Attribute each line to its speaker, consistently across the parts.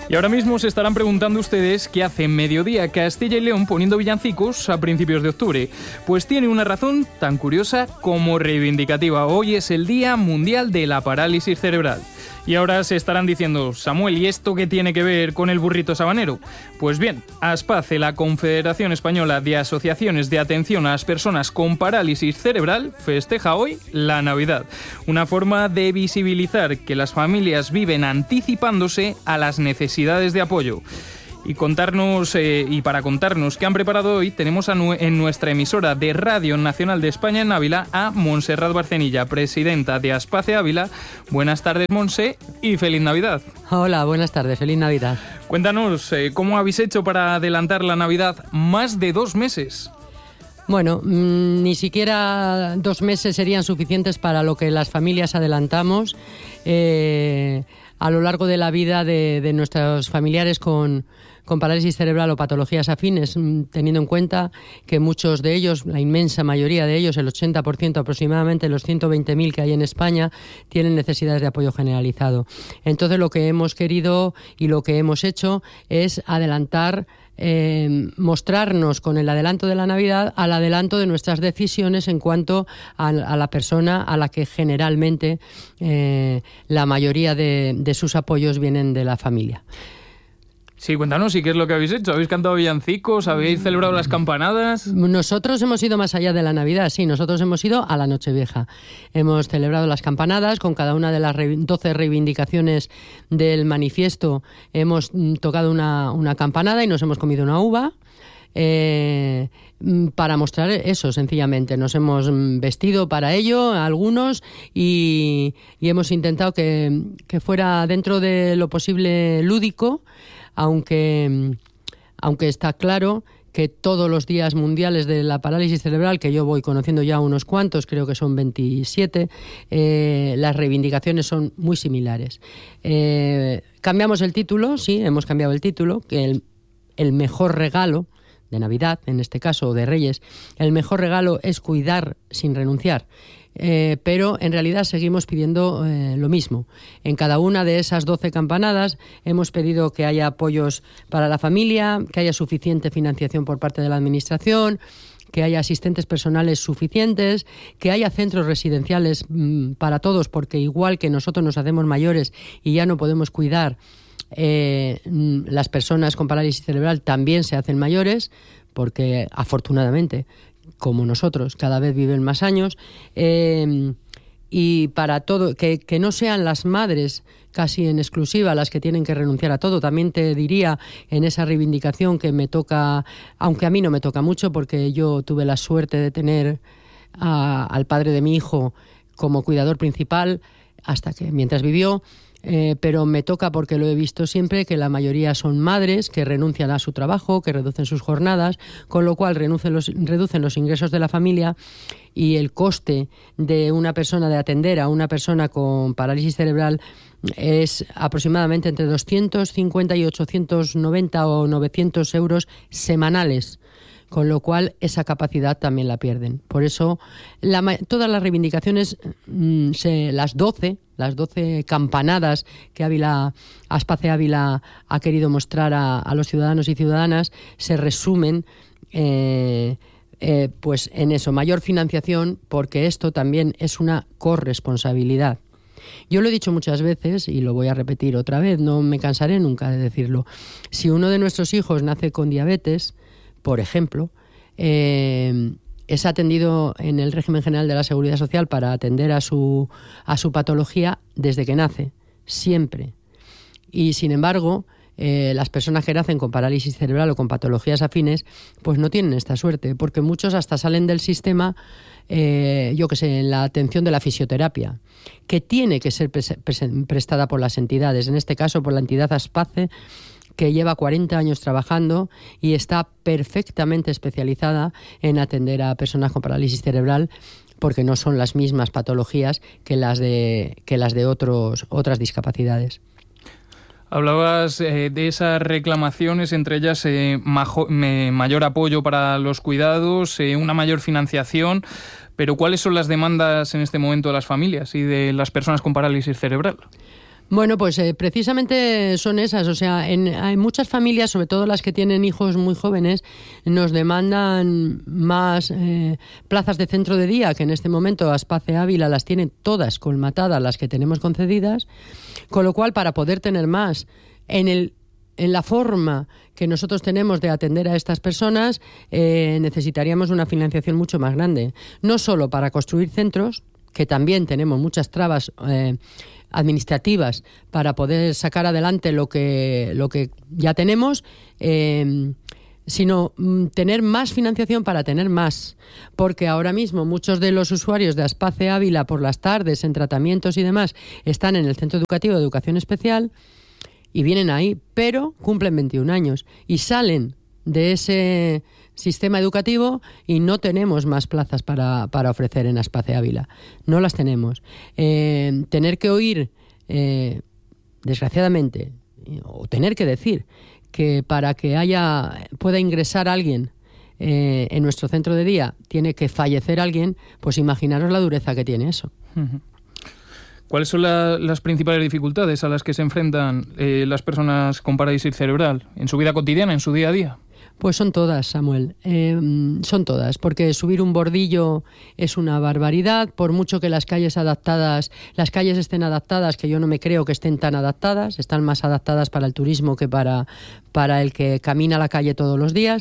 Speaker 1: Y ahora mismo se estarán preguntando ustedes qué hace en Mediodía Castilla y León poniendo villancicos a principios de octubre. Pues tiene una razón tan curiosa como reivindicativa. Hoy es el Día Mundial de la Parálisis Cerebral. Y ahora se estarán diciendo, Samuel, ¿y esto qué tiene que ver con el burrito sabanero? Pues bien, ASPACE, la Confederación Española de Asociaciones de Atención a las Personas con Parálisis Cerebral, festeja hoy la Navidad. Una forma de visibilizar que las familias viven anticipándose a las necesidades de apoyo. Y para contarnos qué han preparado hoy, tenemos en nuestra emisora de Radio Nacional de España en Ávila a Montserrat Barcenilla, presidenta de ASPACE Ávila. Buenas tardes, Monse, y feliz Navidad.
Speaker 2: Hola, buenas tardes, feliz Navidad.
Speaker 1: Cuéntanos, ¿cómo habéis hecho para adelantar la Navidad más de 2 meses?
Speaker 2: Bueno, ni siquiera 2 meses serían suficientes para lo que las familias adelantamos a lo largo de la vida de nuestros familiares con parálisis cerebral o patologías afines, teniendo en cuenta que muchos de ellos, la inmensa mayoría de ellos, el 80% aproximadamente, los 120.000 que hay en España, tienen necesidades de apoyo generalizado. Entonces, lo que hemos querido y lo que hemos hecho es adelantar, mostrarnos con el adelanto de la Navidad al adelanto de nuestras decisiones en cuanto a la persona a la que generalmente la mayoría de sus apoyos vienen de la familia.
Speaker 1: Sí, cuéntanos, ¿y qué es lo que habéis hecho? ¿Habéis cantado villancicos? ¿Habéis celebrado las campanadas?
Speaker 2: Nosotros hemos ido más allá de la Navidad, sí, nosotros hemos ido a la Nochevieja. Hemos celebrado las campanadas con cada una de las 12 reivindicaciones del manifiesto. Hemos tocado una campanada y nos hemos comido una uva. Para mostrar eso, sencillamente. Nos hemos vestido para ello, algunos, y hemos intentado que fuera dentro de lo posible lúdico, aunque está claro que todos los días mundiales de la parálisis cerebral, que yo voy conociendo ya unos cuantos, creo que son 27, las reivindicaciones son muy similares. Cambiamos el título, sí, hemos cambiado el título, que el mejor regalo de Navidad, en este caso, o de Reyes, el mejor regalo es cuidar sin renunciar. Pero en realidad seguimos pidiendo lo mismo. En cada una de esas 12 campanadas hemos pedido que haya apoyos para la familia, que haya suficiente financiación por parte de la Administración, que haya asistentes personales suficientes, que haya centros residenciales para todos, porque igual que nosotros nos hacemos mayores y ya no podemos cuidar, las personas con parálisis cerebral también se hacen mayores, porque afortunadamente, como nosotros, cada vez viven más años, y para todo, que no sean las madres casi en exclusiva las que tienen que renunciar a todo. También te diría en esa reivindicación que me toca, aunque a mí no me toca mucho, porque yo tuve la suerte de tener al padre de mi hijo como cuidador principal hasta que mientras vivió. Pero me toca porque lo he visto siempre, que la mayoría son madres que renuncian a su trabajo, que reducen sus jornadas, con lo cual reducen los ingresos de la familia, y el coste de una persona, de atender a una persona con parálisis cerebral, es aproximadamente entre 250 y 890 o 900 euros semanales, con lo cual esa capacidad también la pierden. Por eso todas las reivindicaciones, las 12 campanadas que ASPACE Ávila ha querido mostrar a los ciudadanos y ciudadanas, se resumen pues en eso, mayor financiación, porque esto también es una corresponsabilidad. Yo lo he dicho muchas veces y lo voy a repetir otra vez, no me cansaré nunca de decirlo. Si uno de nuestros hijos nace con diabetes, por ejemplo, es atendido en el régimen general de la Seguridad Social para atender a su patología desde que nace, siempre. Y sin embargo, las personas que nacen con parálisis cerebral o con patologías afines, pues no tienen esta suerte, porque muchos hasta salen del sistema, en la atención de la fisioterapia, que tiene que ser prestada por las entidades, en este caso por la entidad ASPACE, que lleva 40 años trabajando y está perfectamente especializada en atender a personas con parálisis cerebral, porque no son las mismas patologías que las de otras discapacidades.
Speaker 1: Hablabas de esas reclamaciones, entre ellas mayor apoyo para los cuidados, una mayor financiación, pero ¿cuáles son las demandas en este momento de las familias y de las personas con parálisis cerebral?
Speaker 2: Bueno, pues precisamente son esas. O sea, hay muchas familias, sobre todo las que tienen hijos muy jóvenes, nos demandan más plazas de centro de día, que en este momento Aspace Ávila las tiene todas colmatadas, las que tenemos concedidas, con lo cual, para poder tener más en la forma que nosotros tenemos de atender a estas personas, necesitaríamos una financiación mucho más grande. No solo para construir centros, que también tenemos muchas trabas administrativas para poder sacar adelante lo que ya tenemos, sino tener más financiación para tener más, porque ahora mismo muchos de los usuarios de Aspace Ávila por las tardes en tratamientos y demás están en el Centro Educativo de Educación Especial y vienen ahí, pero cumplen 21 años y salen de ese sistema educativo y no tenemos más plazas para ofrecer en Aspace Ávila. No las tenemos. Tener que oír, desgraciadamente, o tener que decir que para que pueda ingresar alguien en nuestro centro de día tiene que fallecer alguien, pues imaginaros la dureza que tiene eso.
Speaker 1: Uh-huh. ¿Cuáles son las principales dificultades a las que se enfrentan las personas con parálisis cerebral en su vida cotidiana, en su día a día?
Speaker 2: Pues son todas, Samuel, son todas, porque subir un bordillo es una barbaridad, por mucho que las calles estén adaptadas, que yo no me creo que estén tan adaptadas, están más adaptadas para el turismo que para el que camina la calle todos los días.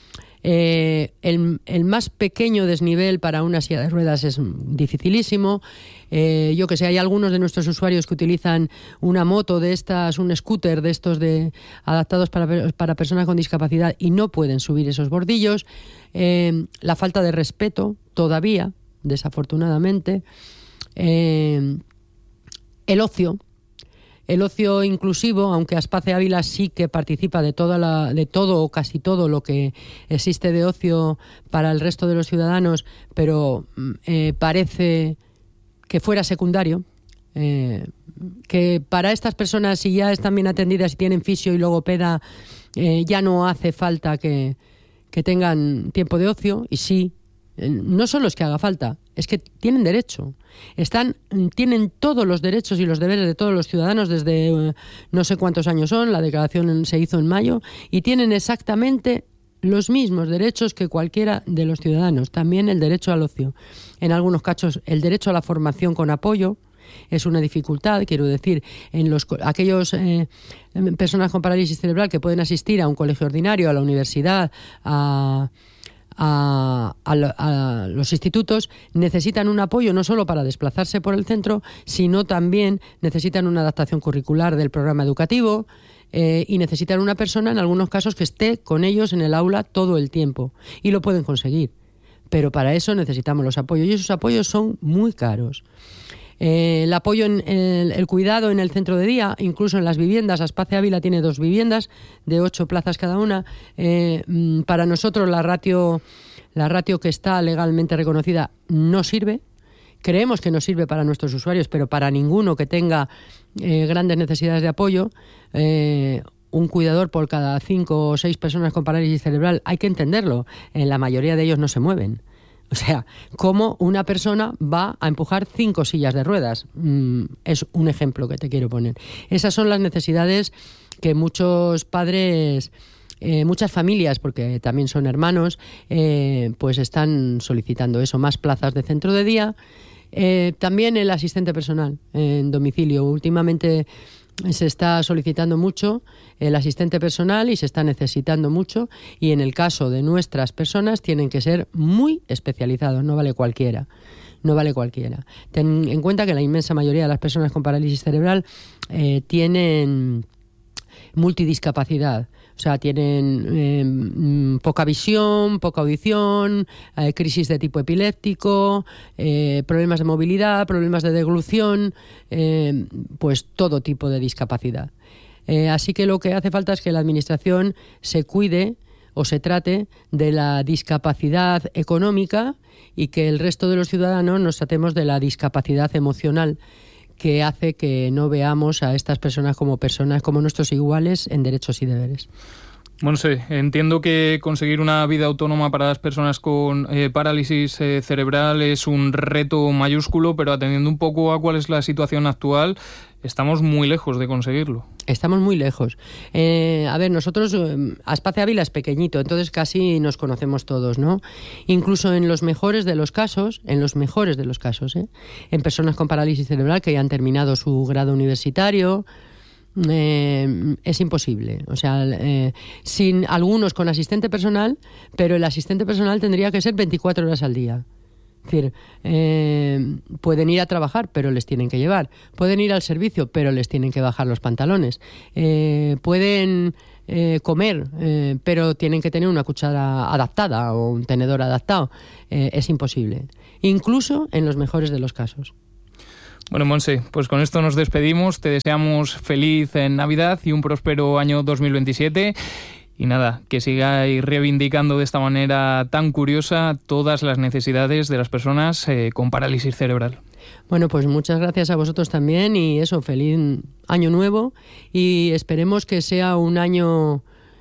Speaker 2: El más pequeño desnivel para una silla de ruedas es dificilísimo. Yo que sé, hay algunos de nuestros usuarios que utilizan una moto de estas, un scooter de estos adaptados para personas con discapacidad y no pueden subir esos bordillos. La falta de respeto, todavía, desafortunadamente. El ocio inclusivo, aunque Aspace Ávila sí que participa de todo o casi todo lo que existe de ocio para el resto de los ciudadanos, pero parece que fuera secundario, que para estas personas, si ya están bien atendidas y tienen fisio y logopeda, ya no hace falta que tengan tiempo de ocio. Y sí, no solo es que haga falta, es que tienen derecho. Tienen todos los derechos y los deberes de todos los ciudadanos desde no sé cuántos años son, la declaración se hizo en mayo, y tienen exactamente los mismos derechos que cualquiera de los ciudadanos. También el derecho al ocio. En algunos casos, el derecho a la formación con apoyo es una dificultad, quiero decir, en aquellos personas con parálisis cerebral que pueden asistir a un colegio ordinario, a la universidad, a los institutos, necesitan un apoyo no solo para desplazarse por el centro, sino también necesitan una adaptación curricular del programa educativo y necesitan una persona, en algunos casos, que esté con ellos en el aula todo el tiempo. Y lo pueden conseguir. Pero para eso necesitamos los apoyos. Y esos apoyos son muy caros. El apoyo el cuidado en el centro de día, incluso en las viviendas. Aspace Ávila tiene 2 viviendas de 8 plazas cada una. Para nosotros la ratio que está legalmente reconocida no sirve. Creemos que no sirve para nuestros usuarios, pero para ninguno que tenga grandes necesidades de apoyo. Un cuidador por cada 5 o 6 personas con parálisis cerebral, hay que entenderlo. La mayoría de ellos no se mueven. O sea, ¿cómo una persona va a empujar 5 sillas de ruedas? Es un ejemplo que te quiero poner. Esas son las necesidades que muchos padres, muchas familias, porque también son hermanos, pues están solicitando eso, más plazas de centro de día. También el asistente personal en domicilio. Últimamente se está solicitando mucho el asistente personal y se está necesitando mucho, y en el caso de nuestras personas tienen que ser muy especializados, no vale cualquiera. Ten en cuenta que la inmensa mayoría de las personas con parálisis cerebral tienen multidiscapacidad. O sea, tienen poca visión, poca audición, crisis de tipo epiléptico, problemas de movilidad, problemas de deglución, pues todo tipo de discapacidad. Así que lo que hace falta es que la Administración se cuide o se trate de la discapacidad económica y que el resto de los ciudadanos nos tratemos de la discapacidad emocional, que hace que no veamos a estas personas como nuestros iguales en derechos y deberes.
Speaker 1: Monse, entiendo que conseguir una vida autónoma para las personas con parálisis cerebral es un reto mayúsculo, pero atendiendo un poco a cuál es la situación actual, estamos muy lejos de conseguirlo.
Speaker 2: Estamos muy lejos. A ver, nosotros, Aspace Ávila es pequeñito, entonces casi nos conocemos todos, ¿no? Incluso en los mejores de los casos, en personas con parálisis cerebral que ya han terminado su grado universitario, es imposible. O sea, sin algunos con asistente personal, pero el asistente personal tendría que ser 24 horas al día. Es decir, pueden ir a trabajar, pero les tienen que llevar. Pueden ir al servicio, pero les tienen que bajar los pantalones. Pueden comer, pero tienen que tener una cuchara adaptada o un tenedor adaptado. Es imposible. Incluso en los mejores de los casos.
Speaker 1: Bueno, Monse, pues con esto nos despedimos. Te deseamos feliz Navidad y un próspero año 2027. Y nada, que sigáis reivindicando de esta manera tan curiosa todas las necesidades de las personas con parálisis cerebral.
Speaker 2: Bueno, pues muchas gracias a vosotros también y eso, feliz año nuevo y esperemos que sea un año,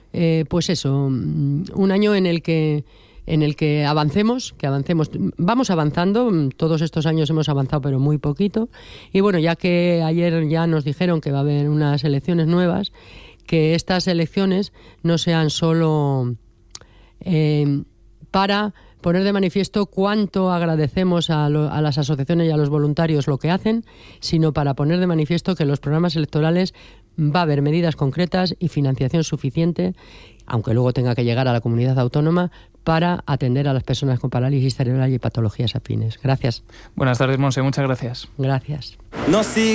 Speaker 2: un año en el que avancemos, vamos avanzando, todos estos años hemos avanzado pero muy poquito y bueno, ya que ayer ya nos dijeron que va a haber unas elecciones nuevas, que estas elecciones no sean solo para poner de manifiesto cuánto agradecemos a las asociaciones y a los voluntarios lo que hacen, sino para poner de manifiesto que en los programas electorales va a haber medidas concretas y financiación suficiente, aunque luego tenga que llegar a la comunidad autónoma, para atender a las personas con parálisis cerebral y patologías afines. Gracias.
Speaker 1: Buenas tardes, Monse. Muchas gracias.
Speaker 2: Gracias.